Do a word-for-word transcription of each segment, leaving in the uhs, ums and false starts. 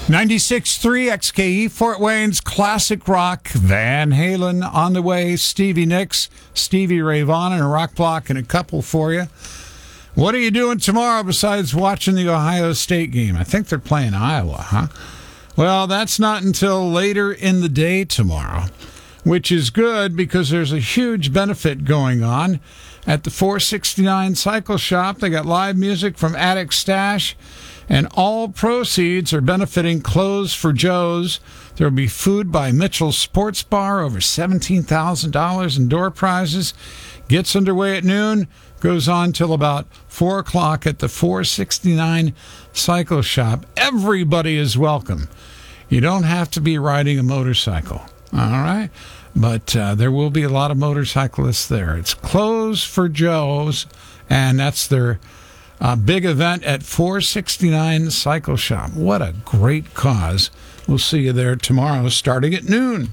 ninety-six point three X K E, Fort Wayne's classic rock. Van Halen on the way. Stevie Nicks, Stevie Ray Vaughan, and a rock block and a couple for you. What are you doing tomorrow besides watching the Ohio State game? I think they're playing Iowa, huh? Well, that's not until later in the day tomorrow, which is good because there's a huge benefit going on at the four sixty-nine Cycle Shop. They got live music from Attic Stash, and all proceeds are benefiting Clothes for Joe's. There will be food by Mitchell's Sports Bar, over seventeen thousand dollars in door prizes. Gets underway at noon, goes on till about four o'clock at the four sixty-nine Cycle Shop. Everybody is welcome. You don't have to be riding a motorcycle, all right? But uh, there will be a lot of motorcyclists there. It's Clothes for Joe's, and that's their uh, big event at four sixty-nine Cycle Shop. What a great cause. We'll see you there tomorrow starting at noon.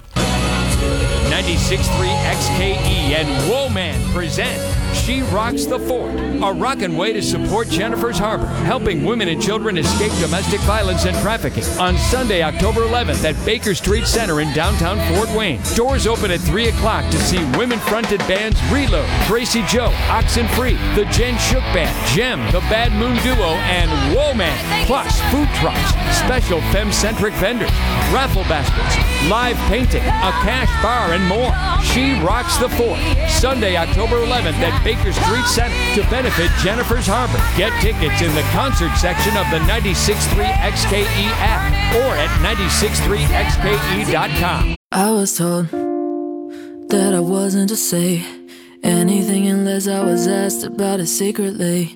ninety-six point three X K E and Woman present She Rocks the Fort, a rockin' way to support Jennifer's Harbor, helping women and children escape domestic violence and trafficking, on Sunday, October eleventh at Baker Street Center in downtown Fort Wayne. Doors open at three o'clock to see women-fronted bands Reload, Tracy Joe, Oxenfree, the Jen Shook Band, Gem, the Bad Moon Duo, and Woman. Plus, food trucks, special femme-centric vendors, raffle baskets, live painting, a cash bar, and more. She Rocks the Fort, Sunday, October eleventh at Baker Street Center to benefit Jennifer's Harbor. Get tickets in the concert section of the ninety-six point three X K E app or at ninety-six point three X K E dot com. I was told that I wasn't to say anything unless I was asked about it secretly,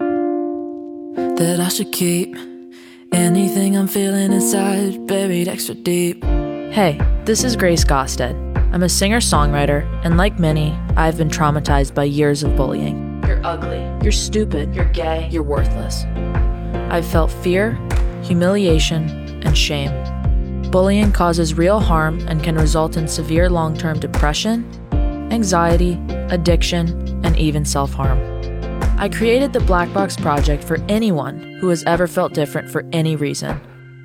that I should keep anything I'm feeling inside buried extra deep. Hey, this is Grace Gosted. I'm a singer-songwriter, and like many, I've been traumatized by years of bullying. You're ugly. You're stupid. You're gay. You're worthless. I've felt fear, humiliation, and shame. Bullying causes real harm and can result in severe long-term depression, anxiety, addiction, and even self-harm. I created the Black Box Project for anyone who has ever felt different for any reason.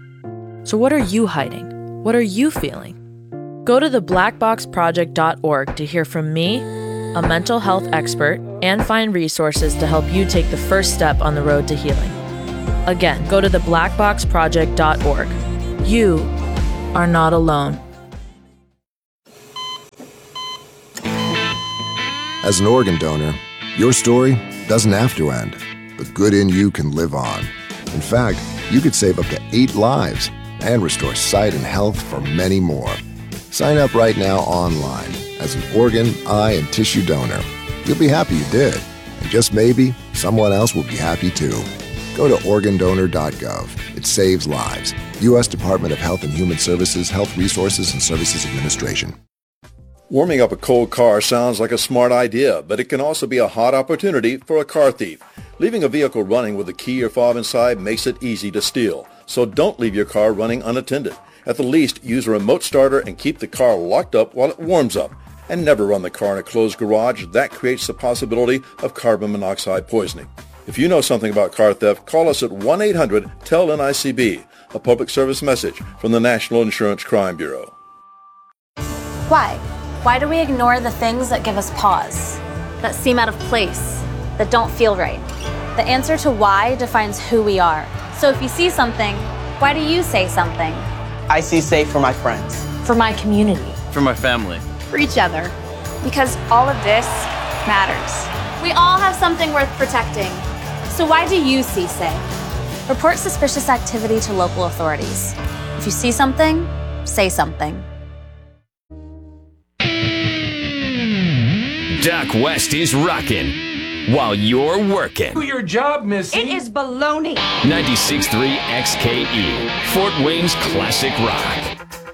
So what are you hiding? What are you feeling? Go to the black box project dot org to hear from me, a mental health expert, and find resources to help you take the first step on the road to healing. Again, go to the black box project dot org. You are not alone. As an organ donor, your story doesn't have to end. The good in you can live on. In fact, you could save up to eight lives and restore sight and health for many more. Sign up right now online as an organ, eye, and tissue donor. You'll be happy you did, and just maybe someone else will be happy too. Go to organ donor dot gov. It saves lives. U S Department of Health and Human Services, Health Resources and Services Administration. Warming up a cold car sounds like a smart idea, but it can also be a hot opportunity for a car thief. Leaving a vehicle running with a key or fob inside makes it easy to steal. So don't leave your car running unattended. At the least, use a remote starter and keep the car locked up while it warms up. And never run the car in a closed garage. That creates the possibility of carbon monoxide poisoning. If you know something about car theft, call us at one eight hundred T E L N I C B, a public service message from the National Insurance Crime Bureau. Why? Why do we ignore the things that give us pause, that seem out of place, that don't feel right? The answer to why defines who we are. So if you see something, why do you say something? I see safe for my friends. For my community. For my family. For each other. Because all of this matters. We all have something worth protecting. So why do you see safe? Report suspicious activity to local authorities. If you see something, say something. Doc West is rockin' while you're working. Do your job, Missy. It is baloney. ninety-six point three X K E, Fort Wayne's classic rock.